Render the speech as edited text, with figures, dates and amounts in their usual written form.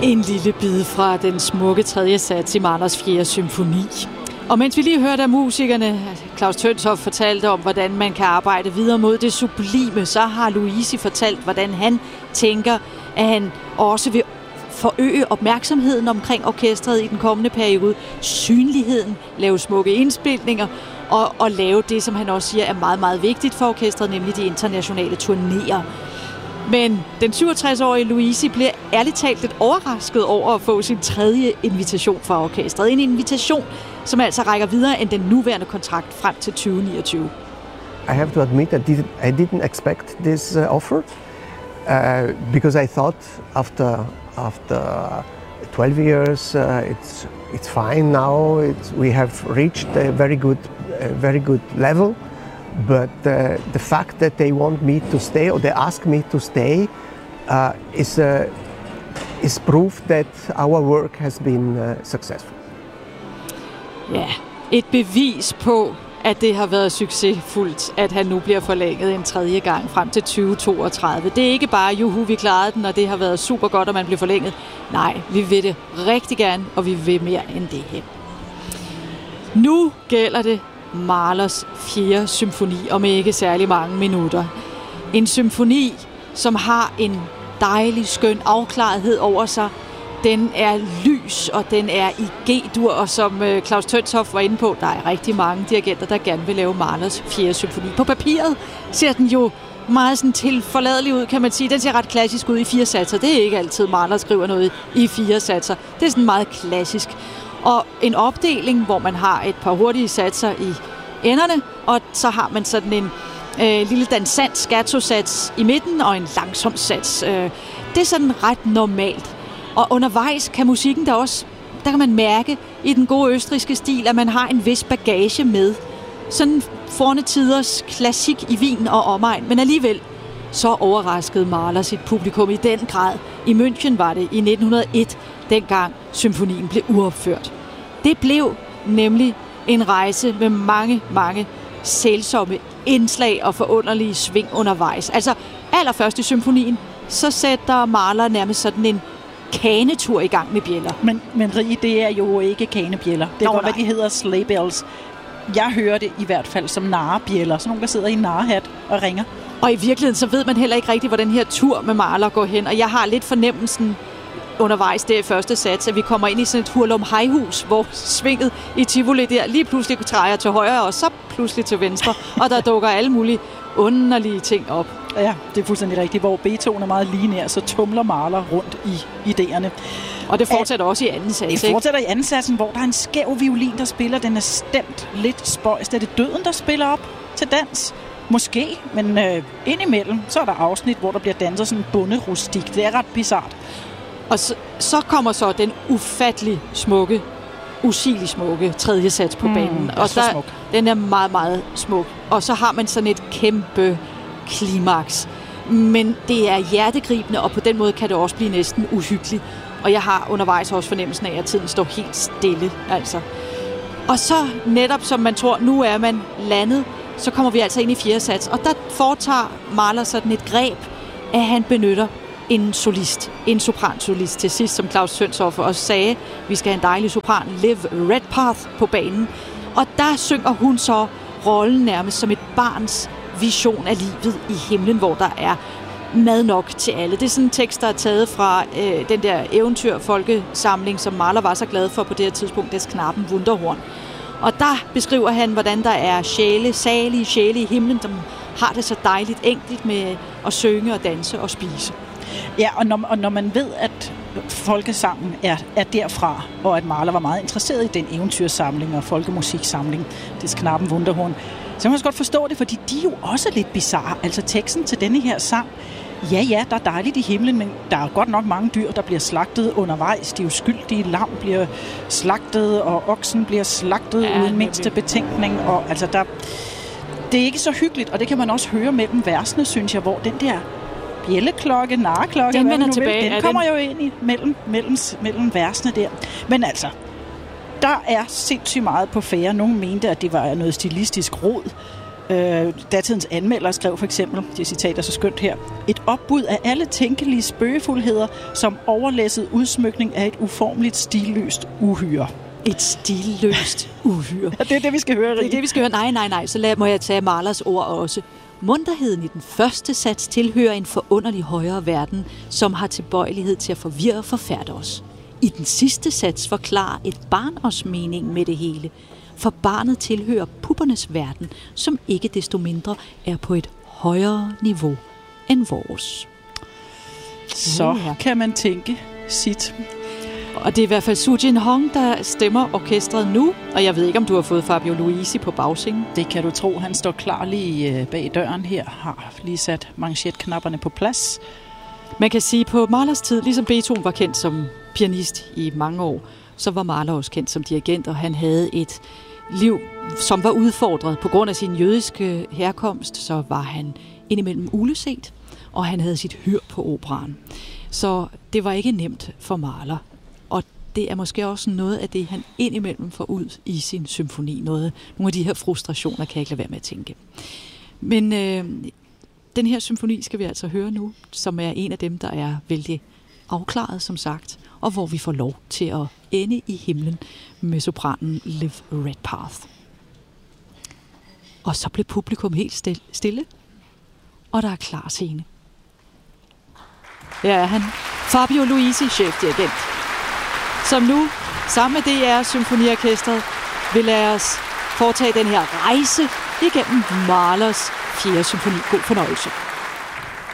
En lille bid fra den smukke tredje sats i Mahlers 4. symfoni. Og mens vi lige hørte af musikerne, Claus Tønshoff fortalte om, hvordan man kan arbejde videre mod det sublime, så har Luisi fortalt, hvordan han tænker, at han også vil forøge opmærksomheden omkring orkestret i den kommende periode, synligheden, lave smukke indspilninger og lave det, som han også siger er meget, meget vigtigt for orkestret, nemlig de internationale turnéer. Men den 67-årige Luisi bliver ærligt talt lidt overrasket over at få sin tredje invitation fra orkestret. En invitation, som altså rækker videre end den nuværende kontrakt frem til 2029. I have to admit I didn't expect this offer because I thought after 12 years it's fine now. We have reached a very good level. But the fact that they want me to stay, or they ask me to stay, is proof that our work has been successful. Ja, et bevis på, at det har været succesfuldt, at han nu bliver forlænget en tredje gang frem til 2032. Det er ikke bare, juhu, vi klarede den, og det har været super godt, at man bliver forlænget. Nej, vi vil det rigtig gerne, og vi vil mere end det her. Nu gælder det Mahlers 4. symfoni om ikke særlig mange minutter. En symfoni, som har en dejlig, skøn afklarethed over sig. Den er lys, og den er i G-dur, og som Claus Tønshoff var inde på, der er rigtig mange dirigenter, der gerne vil lave Mahlers 4. symfoni. På papiret ser den jo meget sådan tilforladelig ud, kan man sige. Den ser ret klassisk ud i 4 satser. Det er ikke altid Mahler skriver noget i 4 satser. Det er sådan meget klassisk. Og en opdeling, hvor man har et par hurtige satser i enderne, og så har man sådan en lille dansant scherzo-sats i midten og en langsom sats. Det er sådan ret normalt. Og undervejs kan musikken der kan man mærke i den gode østrigske stil, at man har en vis bagage med. Sådan forne tiders klassik i Wien og omegn, men alligevel så overraskede Mahler sit publikum i den grad. I München var det i 1901, dengang symfonien blev uopført. Det blev nemlig en rejse med mange, mange sælsomme indslag og forunderlige sving undervejs. Altså allerførst i symfonien, så sætter Mahler nærmest sådan en kanetur i gang med bjælder. Men Rie, det er jo ikke kanebjælder. Det er godt, hvad de hedder, sleigh bells. Jeg hører det i hvert fald som narrebjælder. Sådan nogle, der sidder i en narrehat og ringer. Og i virkeligheden, så ved man heller ikke rigtigt, hvor den her tur med Mahler går hen. Og jeg har lidt fornemmelsen undervejs der i første sats, at vi kommer ind i sådan et hurlum-hejhus, hvor svinget i Tivoli der lige pludselig drejer til højre, og så pludselig til venstre, og der dukker alle mulige underlige ting op. Ja, det er fuldstændig rigtigt. Hvor Beethoven er meget lige nær, så tumler Mahler rundt i idéerne. Og det fortsætter også i anden sats, Det fortsætter i anden satsen, hvor der er en skæv violin, der spiller. Den er stemt lidt spøjst. Er det døden, der spiller op til dans? Måske, men indimellem, så er der afsnit, hvor der bliver danset sådan bunderustik. Det er ret bizart. Og så kommer så den ufattelig smukke, usigelig smukke tredje sats på banen. Og den er meget, meget smuk. Og så har man sådan et kæmpe klimaks. Men det er hjertegribende, og på den måde kan det også blive næsten uhyggeligt. Og jeg har undervejs også fornemmelsen af, at tiden står helt stille. Altså. Og så netop som man tror, nu er man landet, så kommer vi altså ind i 4. sats. Og der foretager Mahler sådan et greb, at han benytter en solist, en sopransolist til sidst, som Claus Tønshoff også sagde. Vi skal have en dejlig sopran, Liv Redpath, på banen. Og der synger hun så rollen nærmest som et barns vision af livet i himlen, hvor der er mad nok til alle. Det er sådan en tekst, der er taget fra den der eventyr-folkesamling, som Mahler var så glad for på det her tidspunkt, des Knaben Wunderhorn. Og der beskriver han, hvordan der er salige sjæle i himlen, som har det så dejligt enkelt med at synge og danse og spise. Ja, og når man ved, at folkesangen er derfra, og at Mahler var meget interesseret i den eventyrsamling og folkemusiksamling, des Knaben Wunderhorn, så kan man også godt forstå det, fordi de er jo også lidt bizarre. Altså teksten til denne her sang, ja, der er dejligt i himlen, men der er godt nok mange dyr, der bliver slagtet undervejs. De uskyldige lam bliver slagtet, og oksen bliver slagtet uden mindste betænkning. Og altså det er ikke så hyggeligt, og det kan man også høre mellem versene, synes jeg, hvor den der bjælleklokke, narreklokke, den vender tilbage. Den kommer jo ind i mellem versene der. Men altså, der er sindssygt meget på færre. Nogen mente, at det var noget stilistisk rod. Datidens anmelder skrev for eksempel, det citat er så skønt her, et opbud af alle tænkelige spøgefuldheder som overlæsset udsmykning af et uformeligt stilløst uhyre. Et stilløst uhyre. Ja, det er det, vi skal høre. Det er det, vi skal høre. Nej. Så må jeg tage Mahlers ord også. Munterheden i den første sats tilhører en forunderlig højere verden, som har tilbøjelighed til at forvirre og forfærde os. I den sidste sats forklarer et barn os meningen med det hele. For barnet tilhører puppernes verden, som ikke desto mindre er på et højere niveau end vores. Så kan man tænke sit. Og det er i hvert fald Su Jin Hong, der stemmer orkestret nu. Og jeg ved ikke, om du har fået Fabio Luisi på bagsingen. Det kan du tro. Han står klar lige bag døren her. Har lige sat manchetknapperne på plads. Man kan sige, på Mahlers tid, ligesom Beethoven var kendt som pianist i mange år, så var Mahler også kendt som dirigent, og han havde et liv, som var udfordret. På grund af sin jødiske herkomst, så var han indimellem uleset, og han havde sit hyr på operaen. Så det var ikke nemt for Mahler. Og det er måske også noget af det, han indimellem får ud i sin symfoni. Nogle af de her frustrationer kan jeg ikke lade være med at tænke. Men den her symfoni skal vi altså høre nu, som er en af dem, der er vældig afklaret, som sagt, og hvor vi får lov til at ende i himlen med sopranen Liv Redpath. Og så blev publikum helt stille, og der er klar scene. Her er han, Fabio Luisi, chefdirigent, som nu, sammen med DR Symfoniorkestret, vil lade os foretage den her rejse igennem Mahlers 4. symfoni. God fornøjelse.